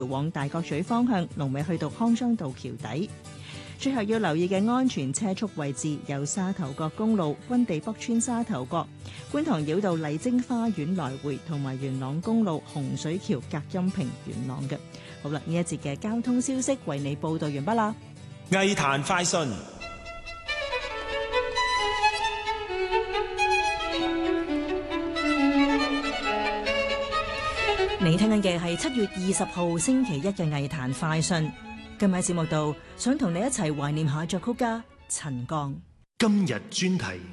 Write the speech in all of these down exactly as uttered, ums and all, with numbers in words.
往大角咀方向，龍尾去到康莊道橋底。最後要留意嘅安全車速位置有沙頭角公路、軍地北村沙頭角、觀塘繞道麗晶花園來回，同埋元朗公路洪水橋隔音屏元朗嘅。好啦，呢一節嘅交通消息為你報道完畢啦。 藝壇快訊。 你聽緊嘅係七月二十號星期一嘅藝壇快訊。今日喺節目度想同你一齊懷念下作曲家陳鋼。 今日專題。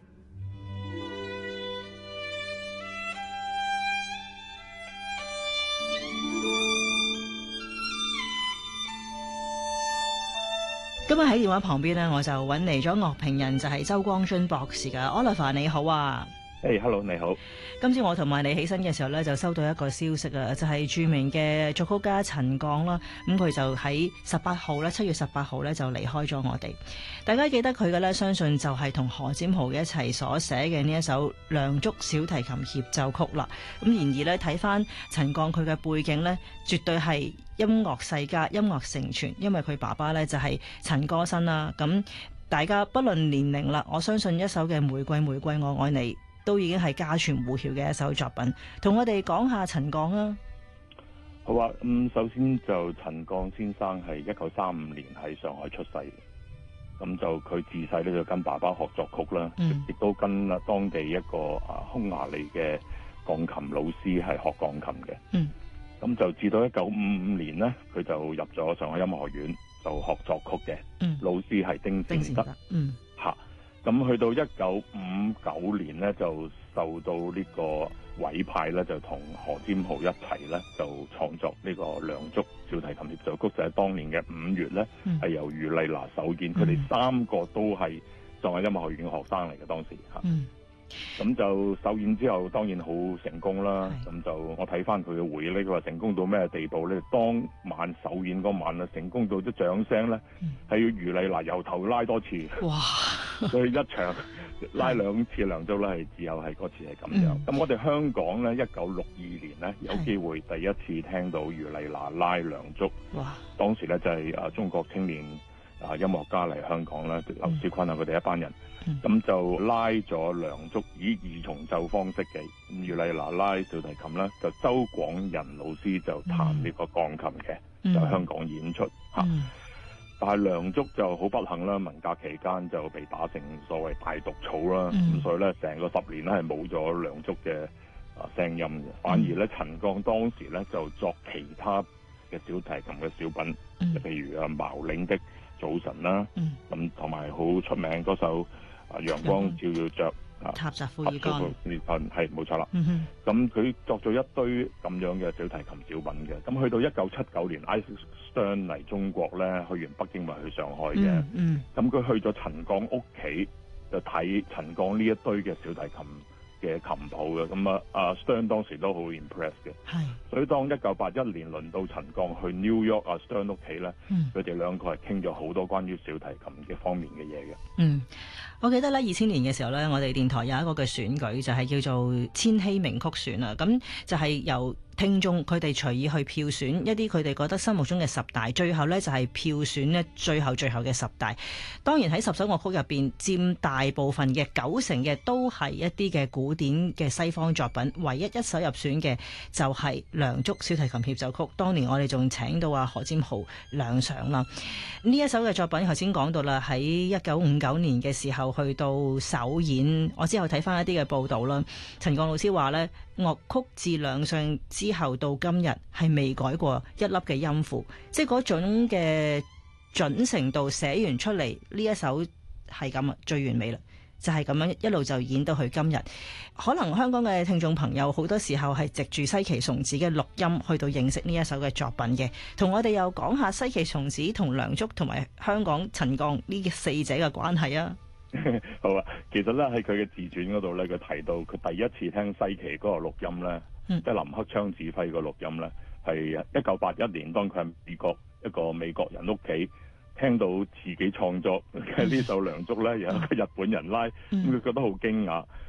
今日喺電話旁邊呢，我就揾嚟咗樂評人，就係周光臻博士噶。Oliver 你好啊。 誒、hey，hello， 你好。 今朝我同埋你起身嘅時候咧，就收到一個消息啊，就係、是、著名嘅作曲家陳鋼啦。咁佢就喺十八號咧，七月十八號咧就離開咗我哋。大家記得佢嘅咧，相信就係同何占豪一齊所寫嘅呢一首《梁祝小提琴協奏曲》啦。咁然而咧，睇翻陳鋼佢嘅背景咧，絕對係音樂世家、音樂承傳，因為佢爸爸咧就係陳歌辛啦。咁大家不論年齡啦，我相信一首嘅《玫瑰玫瑰我愛你》都已經係家傳戶曉嘅一首作品，同我哋講下陳鋼啊。 好啊，咁、嗯、首先就陳鋼先生係一九三五年喺上海出世，咁就佢自細咧就跟爸爸學作曲啦，亦、嗯、都跟啊當地一個啊匈牙利嘅鋼琴老師係學鋼琴嘅。嗯，咁就至到一九五五年呢，佢就入咗上海音樂學院就學作曲嘅。嗯，老師係丁善德。嗯。咁去到一九五九年咧，就受到呢個委派咧，就同何占豪一齊咧，就創作呢個《梁祝小提琴協奏曲》，就係當年嘅五月咧，係、嗯、由余麗娜首演，佢、嗯、哋三個都係上海音樂學院嘅學生嚟嘅當時嚇。嗯咁就首演之後當然好成功啦，咁就我睇翻佢嘅回憶咧，佢話成功到咩地步咧？當晚首演嗰晚啊，成功到啲掌聲咧，係、嗯、要余麗娜由頭拉多次。哇！所以一場拉兩次梁祝咧，係只有係嗰次係咁樣。咁、嗯、我哋香港咧，一九六二年咧有機會第一次聽到余麗娜拉梁祝。哇！當時咧就係啊中國青年啊音樂家嚟香港咧，劉思坤啊佢哋一班人。咁、嗯、就拉咗梁祝以二重奏方式嘅，余麗娜拉小提琴啦，就周廣仁老師就彈呢個鋼琴嘅、嗯，就香港演出嚇、嗯啊。但係梁祝就好不幸啦，文革期間就被打成所謂大毒草啦，咁、嗯、所以咧成個十年咧係冇咗梁祝嘅啊聲音嘅，反而咧陳鋼當時咧就作其他嘅小提琴嘅小品，嗯、譬如啊茅嶺的早晨啦，咁同埋好出名嗰首。啊！陽光照耀着啊，塔澤庫爾干係冇錯啦。咁佢、嗯、作咗一堆咁樣嘅小提琴小品嘅。咁去到一九七九年 Isaac Stern 嚟中國咧，去完北京咪去上海嘅。咁、嗯、佢、嗯、去咗陳鋼屋企，就睇陳鋼呢一堆嘅小提琴嘅琴譜嘅。咁啊，阿 Stern 當時都好 impress 嘅。係。所以當一九八一年輪到陳鋼去 New York 啊 Stern 屋企咧，佢哋兩個係傾咗好多關於小提琴嘅方面嘅嘢嘅。嗯。 我記得咧，二千年嘅時候咧，我哋電台有一個嘅選舉，就係、是、叫做千禧名曲選啊。咁就係由聽眾佢哋隨意去票選一啲佢哋覺得心目中嘅十大，最後呢就係票選呢最後最後嘅十大。當然喺十首樂曲入邊，佔大部分嘅九成嘅都係一啲嘅古典嘅西方作品，唯一一首入選嘅就係《梁祝小提琴協奏曲》。當年我哋仲請到阿何占豪亮相啦。呢一首嘅作品頭先講到啦，喺一九五九年嘅時候去到首演，我之後睇翻一啲嘅報道啦。陳鋼老師話呢，樂曲自亮相之後到今日係未改過一粒嘅音符，即係嗰種嘅準程度，寫完出嚟呢一首係咁啊，最完美啦，就係、是、咁樣一路就演到去今日。可能香港嘅聽眾朋友好多時候係藉住西岐松子嘅錄音去到認識呢一首嘅作品嘅，同我哋又講下西岐松子同梁祝同埋香港陳鋼呢四者嘅關係啊。 好啊，其實咧喺佢嘅自傳嗰度咧，佢提到佢第一次聽西岐嗰個錄音咧，即、嗯、係、就是、林克昌指揮個錄音咧，係一九八一年，當佢喺美國一個美國人屋企聽到自己創作嘅呢首梁祝咧，有一個日本人拉，咁、嗯、佢覺得好驚訝。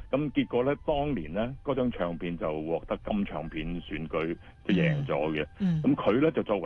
咁結果咧，當年咧嗰張唱片就獲得金唱片選舉就贏咗嘅。咁佢咧就作為